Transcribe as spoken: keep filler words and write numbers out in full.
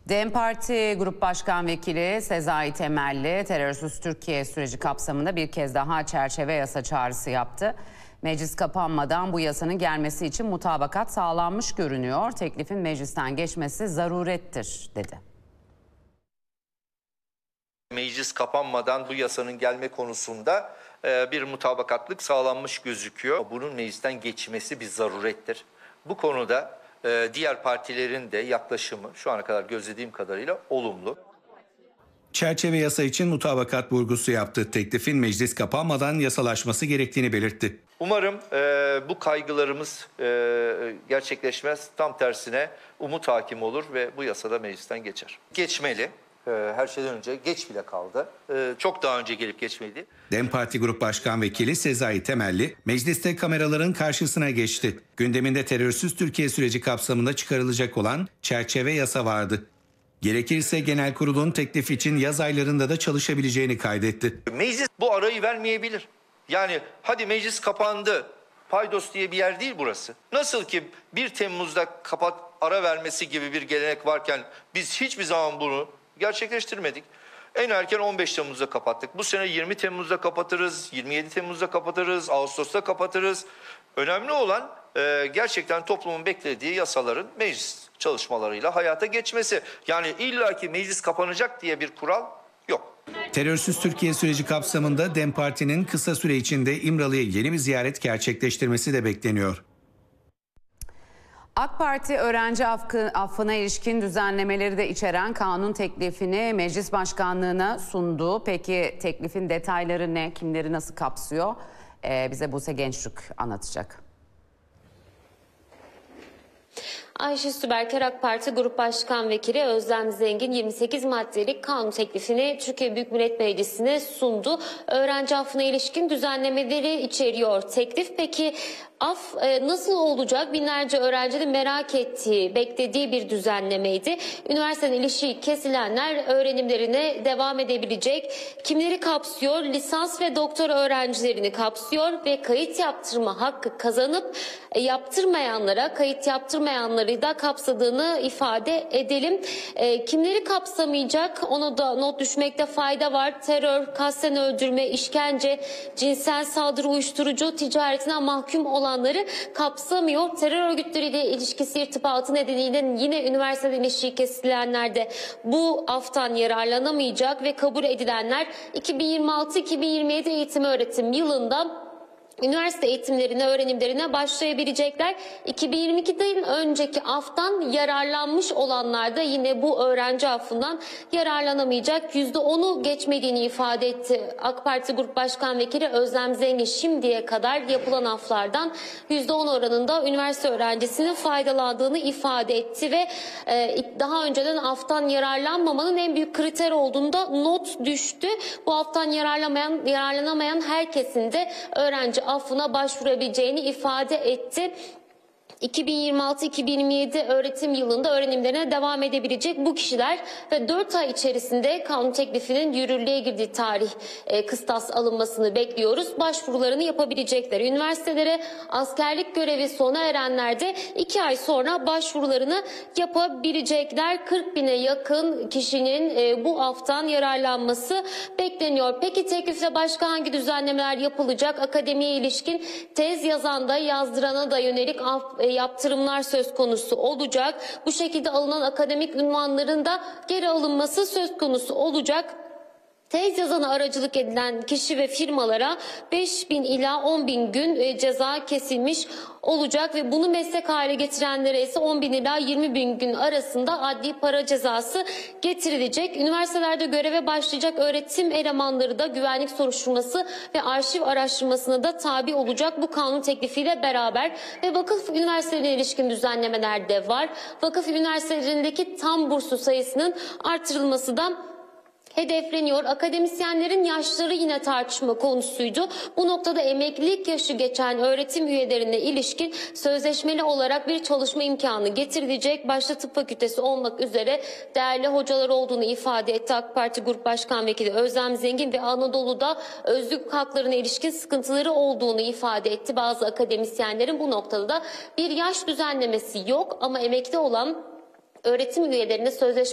DEM Parti Grup Başkan Vekili Sezai Temelli, terörsüz Türkiye süreci kapsamında bir kez daha çerçeve yasa çağrısı yaptı. Meclis kapanmadan bu yasanın gelmesi için mutabakat sağlanmış görünüyor. Teklifin meclisten geçmesi zarurettir, dedi. Meclis kapanmadan bu yasanın gelme konusunda bir mutabakatlık sağlanmış gözüküyor. Bunun meclisten geçmesi bir zarurettir. Bu konuda diğer partilerin de yaklaşımı şu ana kadar gözlediğim kadarıyla olumlu. Çerçeve yasa için mutabakat vurgusu yaptı. Teklifin meclis kapanmadan yasalaşması gerektiğini belirtti. Umarım e, bu kaygılarımız e, gerçekleşmez. Tam tersine umut hakim olur ve bu yasada meclisten geçer. Geçmeli. E, her şeyden önce geç bile kaldı. E, çok daha önce gelip geçmeliydi. DEM Parti Grup Başkan Vekili Sezai Temelli mecliste kameraların karşısına geçti. Gündeminde terörsüz Türkiye süreci kapsamında çıkarılacak olan çerçeve yasa vardı. Gerekirse genel kurulun teklif için yaz aylarında da çalışabileceğini kaydetti. Meclis bu arayı vermeyebilir. Yani hadi meclis kapandı, paydos diye bir yer değil burası. Nasıl ki bir Temmuz'da kapat ara vermesi gibi bir gelenek varken biz hiçbir zaman bunu gerçekleştirmedik. En erken on beş Temmuz'da kapattık. Bu sene yirmi Temmuz'da kapatırız, yirmi yedi Temmuz'da kapatırız, Ağustos'ta kapatırız. Önemli olan e, gerçekten toplumun beklediği yasaların meclis çalışmalarıyla hayata geçmesi. Yani illaki meclis kapanacak diye bir kural yok. Terörsüz Türkiye süreci kapsamında DEM Parti'nin kısa süre içinde İmralı'ya yeni bir ziyaret gerçekleştirmesi de bekleniyor. AK Parti öğrenci affı, affına ilişkin düzenlemeleri de içeren kanun teklifini meclis başkanlığına sundu. Peki teklifin detayları ne? Kimleri nasıl kapsıyor? Ee, bize Buse Gençtürk anlatacak. Ayşe Süberker AK Parti Grup Başkan Vekili Özlem Zengin yirmi sekiz maddelik kanun teklifini Türkiye Büyük Millet Meclisi'ne sundu. Öğrenci affına ilişkin düzenlemeleri içeriyor teklif. Peki af e, nasıl olacak? Binlerce öğrencinin merak ettiği, beklediği bir düzenlemeydi. Üniversiteden ilişiği kesilenler öğrenimlerine devam edebilecek. Kimleri kapsıyor? Lisans ve doktora öğrencilerini kapsıyor ve kayıt yaptırma hakkı kazanıp e, yaptırmayanlara, kayıt yaptırmayanları da kapsadığını ifade edelim. E, kimleri kapsamayacak? Onu da not düşmekte fayda var. Terör, kasten öldürme, işkence, cinsel saldırı, uyuşturucu ticaretine mahkum olanları kapsamıyor. Terör örgütleriyle ilişkisi irtibatı nedeniyle yine üniversiteden ilişiği kesilenler de bu aftan yararlanamayacak ve kabul edilenler iki bin yirmi altı iki bin yirmi yedi eğitim öğretim yılında üniversite eğitimlerine, öğrenimlerine başlayabilecekler. iki bin yirmi ikiden önceki aftan yararlanmış olanlar da yine bu öğrenci affından yararlanamayacak. yüzde onu geçmediğini ifade etti AK Parti Grup Başkan Vekili Özlem Zengin. Şimdiye kadar yapılan aflardan yüzde on oranında üniversite öğrencisinin faydalandığını ifade etti ve e, daha önceden aftan yararlanmamanın en büyük kriter olduğunda not düştü. Bu aftan yararlamayan, yararlanamayan herkesin de öğrenci affına başvurabileceğini ifade etti. iki bin yirmi altı iki bin yirmi yedi öğretim yılında öğrenimlerine devam edebilecek bu kişiler ve dört ay içerisinde kanun teklifinin yürürlüğe girdiği tarih e, kıstas alınmasını bekliyoruz. Başvurularını yapabilecekler. Üniversitelere askerlik görevi sona erenler de iki ay sonra başvurularını yapabilecekler. kırk bine yakın kişinin e, bu aftan yararlanması bekleniyor. Peki teklifte başka hangi düzenlemeler yapılacak? Akademiye ilişkin tez yazan da yazdırana da yönelik af yaptırımlar söz konusu olacak. Bu şekilde alınan akademik unvanların da geri alınması söz konusu olacak. Tez yazana aracılık edilen kişi ve firmalara beş bin ila on bin gün ceza kesilmiş olacak ve bunu meslek hale getirenlere ise on bin ila yirmi bin gün arasında adli para cezası getirilecek. Üniversitelerde göreve başlayacak öğretim elemanları da güvenlik soruşturması ve arşiv araştırmasına da tabi olacak bu kanun teklifiyle beraber ve vakıf üniversitelerine ilişkin düzenlemeler de var. Vakıf üniversitelerindeki tam burslu sayısının artırılması da hedefleniyor. Akademisyenlerin yaşları yine tartışma konusuydu. Bu noktada emeklilik yaşı geçen öğretim üyelerine ilişkin sözleşmeli olarak bir çalışma imkanı getirilecek. Başta tıp fakültesi olmak üzere değerli hocalar olduğunu ifade etti AK Parti Grup Başkan Vekili Özlem Zengin ve Anadolu'da özlük haklarına ilişkin sıkıntıları olduğunu ifade etti. Bazı akademisyenlerin bu noktada da bir yaş düzenlemesi yok ama emekli olan öğretim üyelerine sözleşme